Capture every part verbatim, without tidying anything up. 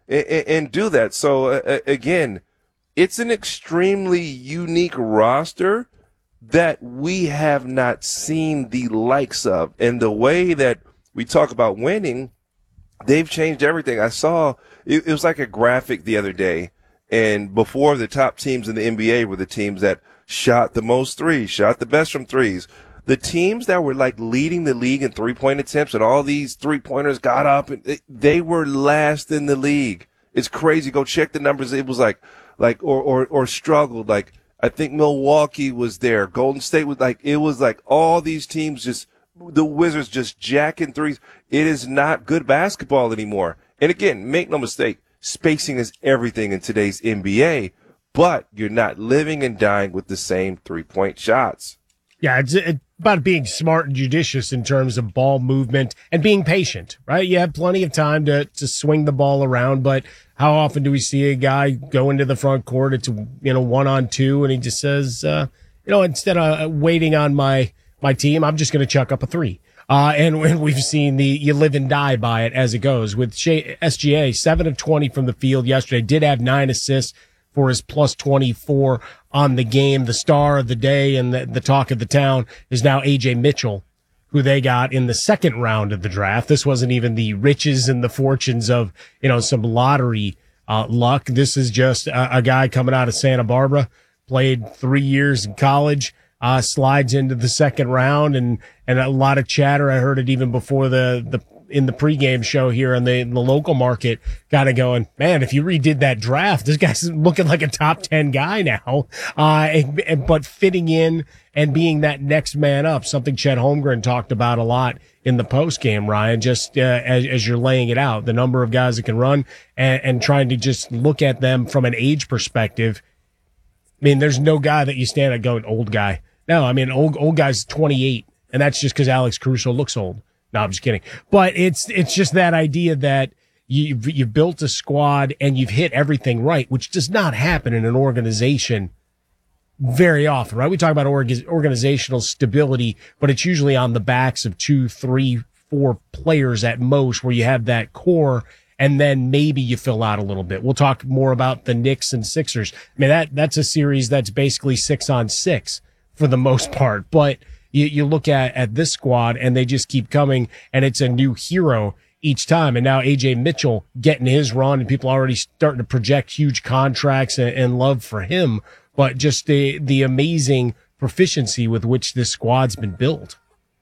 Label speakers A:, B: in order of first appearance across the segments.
A: and, and do that. So uh, again, it's an extremely unique roster that we have not seen the likes of. And the way that we talk about winning, they've changed everything. I saw it, it was like a graphic the other day, and before the top teams in the N B A were the teams that shot the most threes, shot the best from threes. The teams that were like leading the league in three-point attempts, and all these three-pointers got up, and it, they were last in the league. It's crazy. Go check the numbers. It was like, like, or, or, or struggled. Like, I think Milwaukee was there. Golden State was like, it was like all these teams just, the Wizards just jacking threes. It is not good basketball anymore. And again, make no mistake, spacing is everything in today's N B A, but you're not living and dying with the same three-point shots.
B: Yeah, it's about being smart and judicious in terms of ball movement and being patient, right? You have plenty of time to, to swing the ball around, but how often do we see a guy go into the front court? It's, you know, one on two, and he just says, uh, you know, instead of waiting on my, my team, I'm just going to chuck up a three. Uh, and when we've seen the, you live and die by it as it goes. With S G A, seven of twenty from the field yesterday, did have nine assists for his plus twenty-four on the game. The star of the day and the, the talk of the town is now A J Mitchell, who they got in the second round of the draft. This wasn't even the riches and the fortunes of, you know, some lottery uh, luck. This is just a, a guy coming out of Santa Barbara, played three years in college, uh, slides into the second round, and, and a lot of chatter. I heard it even before the, the, in the pregame show here in the, in the local market, kind of going, man, if you redid that draft, this guy's looking like a top ten guy now. Uh, and, and, but fitting in and being that next man up, something Chet Holmgren talked about a lot in the post game, Ryan, just, uh, as, as you're laying it out, the number of guys that can run and, and trying to just look at them from an age perspective. I mean, there's no guy that you stand at going, old guy. No, I mean, old, old guy's twenty-eight, and that's just because Alex Caruso looks old. No, I'm just kidding. But it's, it's just that idea that you've, you've built a squad and you've hit everything right, which does not happen in an organization very often, right? We talk about org- organizational stability, but it's usually on the backs of two, three, four players at most, where you have that core, and then maybe you fill out a little bit. We'll talk more about the Knicks and Sixers. I mean, that, that's a series that's basically six on six for the most part, but You, you look at, at this squad and they just keep coming, and it's a new hero each time. And now A J Mitchell getting his run, and people already starting to project huge contracts and, and love for him, but just the, the amazing proficiency with which this squad's been built.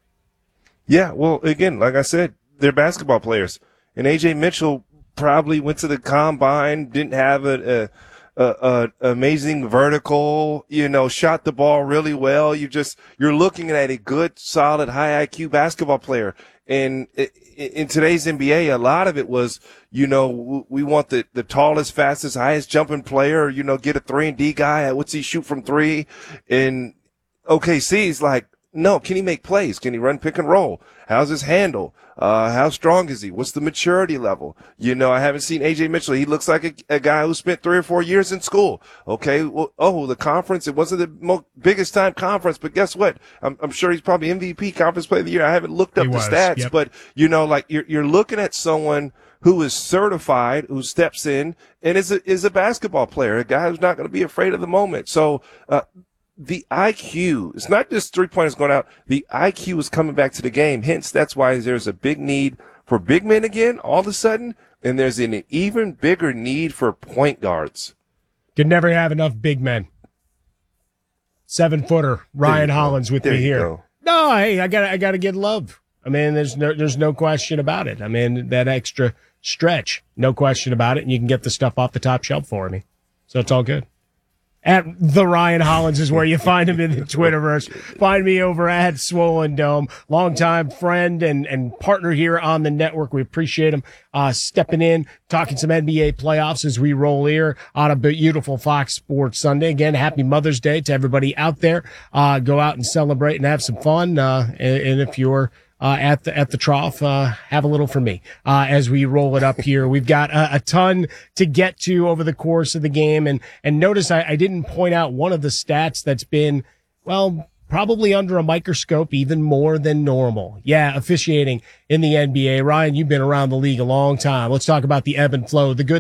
A: Yeah. Well, again, like I said, they're basketball players, and A J Mitchell probably went to the combine, didn't have a, a Uh, uh, amazing vertical, you know, shot the ball really well. You just, you're looking at a good, solid, high I Q basketball player. And in today's N B A, a lot of it was, you know, we want the, the tallest, fastest, highest jumping player, you know, get a three and D guy. What's he shoot from three? And O K C's like, no, can he make plays? Can he run pick and roll? How's his handle? Uh, how strong is he? What's the maturity level? You know, I haven't seen A J Mitchell. He looks like a, a guy who spent three or four years in school. Okay. Well, oh, the conference, it wasn't the mo- biggest time conference, but guess what? I'm, I'm sure he's probably M V P, conference player of the year. I haven't looked up
B: He
A: the
B: was,
A: stats,
B: yep.
A: but you know, like you're, you're looking at someone who is certified, who steps in and is a, is a basketball player, a guy who's not going to be afraid of the moment. So, uh, the I Q, it's not just three pointers going out. The I Q is coming back to the game. Hence, that's why there's a big need for big men again, all of a sudden, and there's an even bigger need for point guards.
B: Could never have enough big men. Seven footer Ryan Hollins with
A: there
B: me here.
A: Go.
B: No, hey, I got I got to get love. I mean, there's no there's no question about it. I mean, that extra stretch, no question about it, and you can get the stuff off the top shelf for me, so it's all good. At the Ryan Hollins is where you find him in the Twitterverse. Find me over at Swollen Dome. Longtime friend and, and partner here on the network. We appreciate him uh, stepping in, talking some N B A playoffs as we roll here on a beautiful Fox Sports Sunday. Again, happy Mother's Day to everybody out there. Uh, go out and celebrate and have some fun. Uh, and, and if you're Uh, at the, at the trough, uh, have a little for me, uh, as we roll it up here. We've got a, a ton to get to over the course of the game. And, and notice I, I didn't point out one of the stats that's been, well, probably under a microscope even more than normal. Yeah, officiating in the N B A. Ryan, you've been around the league a long time. Let's talk about the ebb and flow. The good